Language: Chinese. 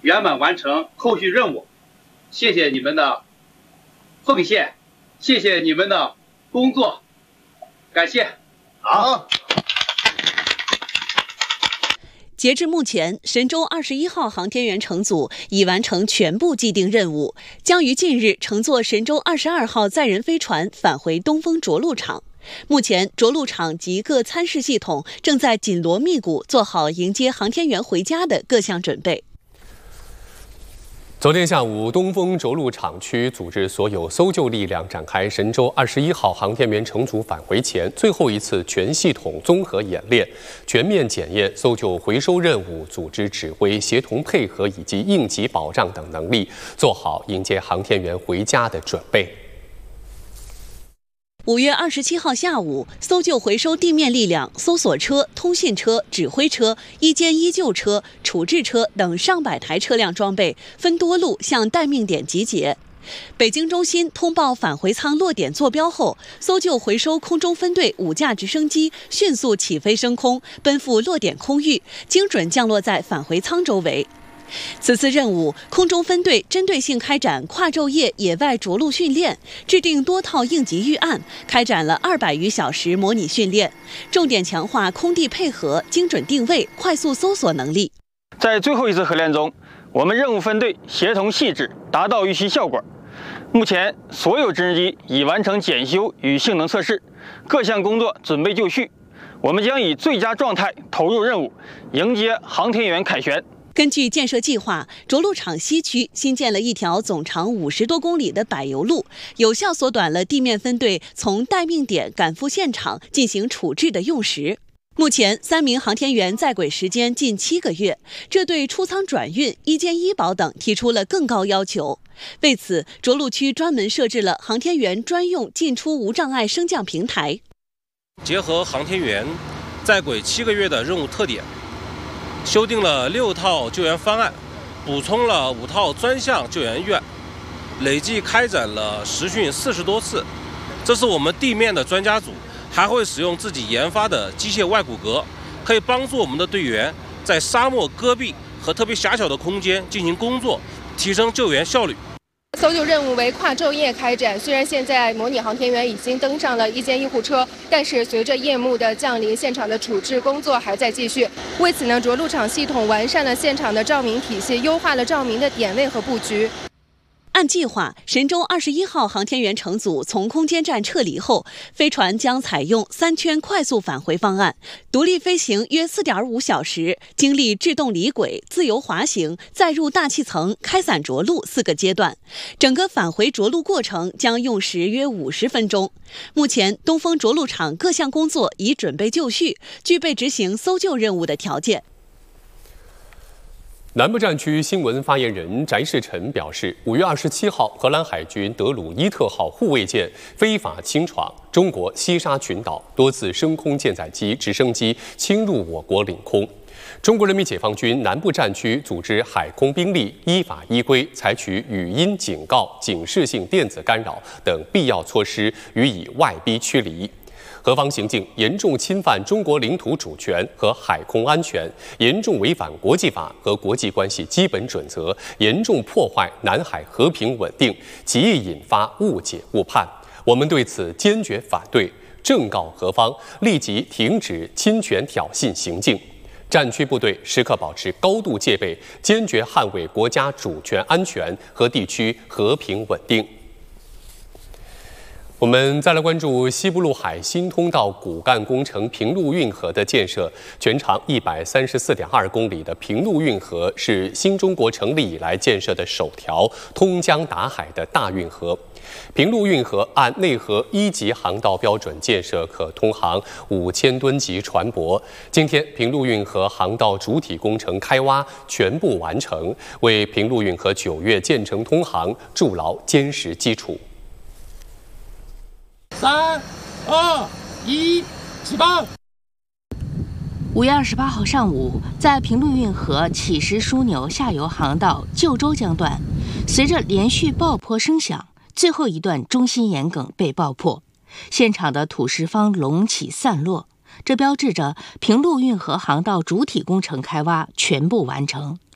圆满完成后续任务。谢谢你们的奉献，谢谢你们的工作，感谢。 好。 截至目前，神舟21号航天员乘组已完成全部既定任务，将于近日乘坐神舟22号载人飞船返回东风着陆场。目前，着陆场及各参试系统正在紧锣密鼓做好迎接航天员回家的各项准备。 昨天下午，东风着陆场区组织所有搜救力量展开神舟21号航天员乘组返回前最后一次全系统综合演练，全面检验搜救回收任务组织指挥、协同配合以及应急保障等能力，做好迎接航天员回家的准备。 5月27号下午，搜救回收地面力量、搜索车、通信车、指挥车、一监一救车、处置车等上百台车辆装备分多路向待命点集结。北京中心通报返回舱落点坐标后，搜救回收空中分队5架直升机迅速起飞升空，奔赴落点空域，精准降落在返回舱周围。此次任务，空中分队针对性开展跨昼夜野外着陆训练，制定多套应急预案，开展了200余小时模拟训练，重点强化空地配合、精准定位、快速搜索能力。 在最后一次合练中，我们任务分队协同细致，达到预期效果。目前，所有直升机已完成检修与性能测试，各项工作准备就绪。我们将以最佳状态投入任务，迎接航天员凯旋。 根据建设计划，着陆场西区新建了一条总长50多公里的柏油路，有效缩短了地面分队从待命点赶赴现场进行处置的用时。目前，3名航天员在轨时间近7个月，这对出舱转运、一监一保等提出了更高要求。为此，着陆区专门设置了航天员专用进出无障碍升降平台。 结合航天员在轨7个月的任务特点，修订了6套救援方案，补充了5套专项救援预案，累计开展了实训40多次。这是我们地面的专家组还会使用自己研发的机械外骨骼，可以帮助我们的队员在沙漠、戈壁和特别狭小的空间进行工作，提升救援效率。 搜救任务为跨昼夜开展，虽然现在模拟航天员已经登上了一监一护车，但是随着夜幕的降临，现场的处置工作还在继续。为此呢，着陆场系统完善了现场的照明体系，优化了照明的点位和布局。 按计划，神舟21号航天员乘组从空间站撤离后，飞船将采用3圈快速返回方案，独立飞行约4.5小时，经历制动离轨、自由滑行、再入大气层、开伞着陆4个阶段，整个返回着陆过程将用时约50分钟。目前，东风着陆场各项工作已准备就绪，具备执行搜救任务的条件。 南部战区新闻发言人翟世臣表示，5月27号，荷兰海军德鲁伊特号护卫舰非法侵闯中国西沙群岛，多次升空舰载机、直升机侵入我国领空。中国人民解放军南部战区组织海空兵力依法依规采取语音警告、警示性电子干扰等必要措施，予以外逼驱离。何方行径严重侵犯中国领土主权和海空安全，严重违反国际法和国际关系基本准则，严重破坏南海和平稳定，极易引发误解误判。我们对此坚决反对，正告何方立即停止侵权挑衅行径。战区部队时刻保持高度戒备，坚决捍卫国家主权安全和地区和平稳定。我们再来关注西部陆海新通道骨干工程平陆运河的建设。全长134.2公里的平陆运河是新中国成立以来建设的首条通江达海的大运河。平陆运河按内河1级航道标准建设，可通航5000吨级船舶。今天，平陆运河航道主体工程开挖全部完成，为平陆运河9月建成通航筑牢坚实基础。 3、2、1，起爆 ！5月28号上午，在平陆运河起石枢纽下游航道旧州江段，随着连续爆破声响，最后一段中心岩梗被爆破，现场的土石方隆起散落，这标志着平陆运河航道主体工程开挖全部完成。